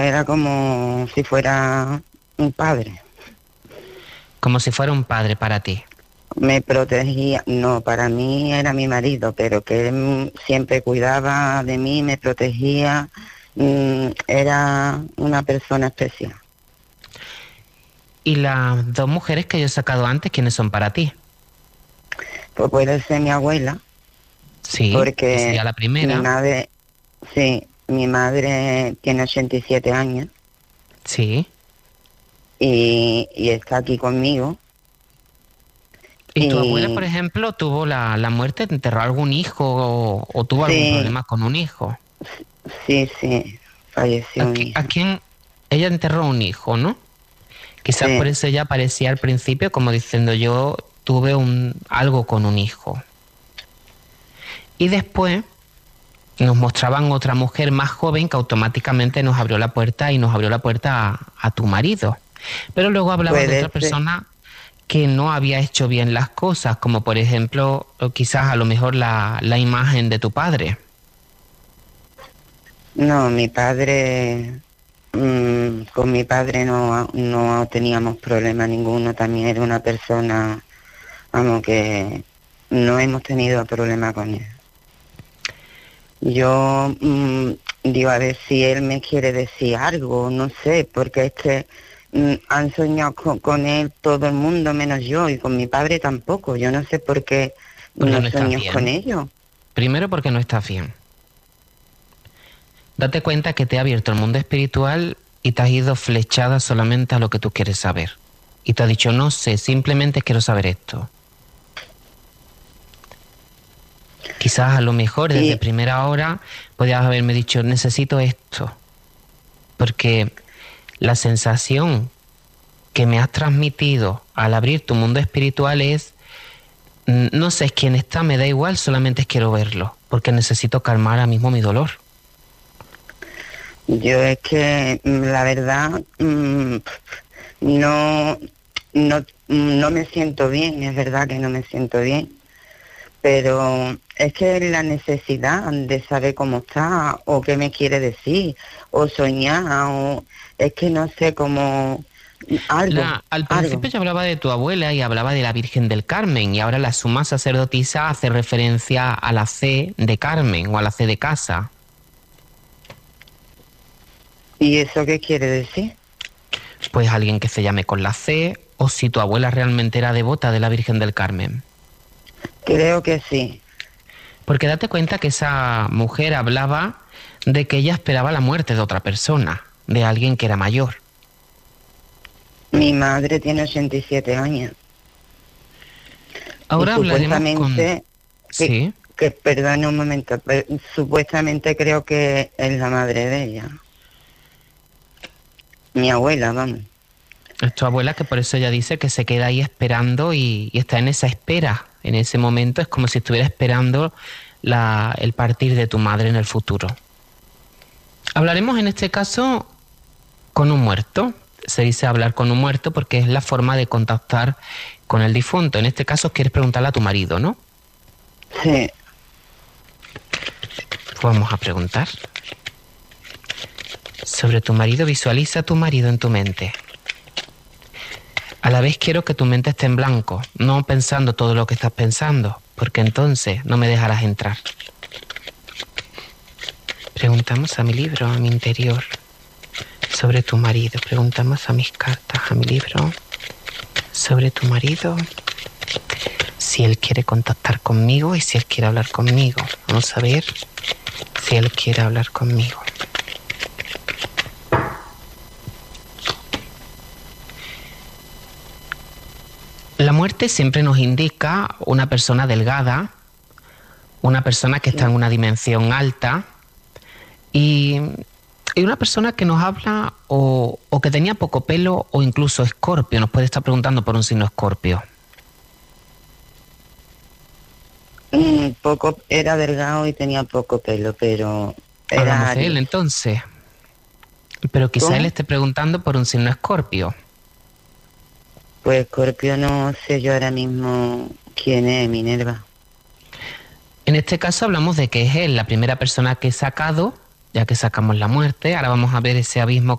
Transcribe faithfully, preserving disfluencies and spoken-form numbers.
Era como si fuera un padre. Como si fuera un padre para ti. Me protegía, no, para mí era mi marido, pero que él mm, siempre cuidaba de mí, me protegía, mm, era una persona especial. ¿Y las dos mujeres que yo he sacado antes, quiénes son para ti? Pues puede ser mi abuela, Sí, que sería porque la mi primera. madre, sí, mi madre tiene ochenta y siete años Sí. y, y está aquí conmigo. ¿Y tu abuela, por Y ejemplo, tuvo la, la muerte, te enterró algún hijo o, o tuvo algún sí, problema con un hijo? sí, sí, ¿A, falleció un qui- a hijo. quién? Ella enterró un hijo, ¿no? Quizás por Sí, eso ella parecía al principio como diciendo yo tuve un, algo con un hijo. Y después nos mostraban otra mujer más joven que automáticamente nos abrió la puerta y nos abrió la puerta a, a tu marido. Pero luego hablaba de otra puede ser. persona que no había hecho bien las cosas, como por ejemplo, o quizás a lo mejor la, la imagen de tu padre. No, mi padre, mm, con mi padre no, no teníamos problema ninguno, también era una persona, vamos, que no hemos tenido problema con él. Yo mm, digo, a ver si él me quiere decir algo, no sé, porque es que mm, han soñado con, con él todo el mundo menos yo, y con mi padre tampoco, yo no sé por qué Porque no no estás sueño con bien. ellos. Primero porque no estás bien. Date cuenta que te ha abierto el mundo espiritual y te has ido flechada solamente a lo que tú quieres saber. Y te ha dicho, no sé, simplemente quiero saber esto. Quizás a lo mejor desde Y primera hora podías haberme dicho, necesito esto. Porque la sensación que me has transmitido al abrir tu mundo espiritual es, mm, no sé quién está, me da igual, solamente quiero verlo. Porque necesito calmar ahora mismo mi dolor. yo es que mm, la verdad mm, no, no, no me siento bien, es verdad que no me siento bien, pero es que la necesidad de saber cómo está o qué me quiere decir o soñar o es que no sé cómo algo, La, al algo. principio yo hablaba de tu abuela y hablaba de la Virgen del Carmen y ahora la suma sacerdotisa hace referencia a la C de Carmen o a la C de casa. ¿Y eso qué quiere decir? Pues alguien que se llame con la C o si tu abuela realmente era devota de la Virgen del Carmen. Creo que sí. Porque date cuenta que esa mujer hablaba de que ella esperaba la muerte de otra persona, de alguien que era mayor. Mi madre tiene ochenta y siete años y Ahora hablaremos con... supuestamente que, Sí. que perdone un momento, pero supuestamente creo que es la madre de ella. Mi abuela, vamos. Es tu abuela que por eso ella dice que se queda ahí esperando y, y está en esa espera. En ese momento es como si estuviera esperando la, el partir de tu madre en el futuro. Hablaremos en este caso con un muerto. Se dice hablar con un muerto porque es la forma de contactar con el difunto. En este caso quieres preguntarle a tu marido, ¿no? Sí, Pues vamos a preguntar. Sobre tu marido, visualiza a tu marido en tu mente. A la vez quiero que tu mente esté en blanco, no pensando todo lo que estás pensando, porque entonces no me dejarás entrar. Preguntamos a mi libro, a mi interior, sobre tu marido. Preguntamos a mis cartas, a mi libro, sobre tu marido, si él quiere contactar conmigo y si él quiere hablar conmigo. Vamos a ver si él quiere hablar conmigo. La muerte siempre nos indica una persona delgada, una persona que está en sí. una dimensión alta y, y una persona que nos habla o, o que tenía poco pelo o incluso escorpio. Nos puede estar preguntando por un signo escorpio. Un poco, era delgado y tenía poco pelo, pero era Hablamos de él Aries. entonces, pero quizá él ¿Cómo? esté preguntando por un signo escorpio. Pues Escorpio no sé yo ahora mismo quién es, Minerva. En este caso hablamos de que es él la primera persona que he sacado, ya que sacamos la muerte. Ahora vamos a ver ese abismo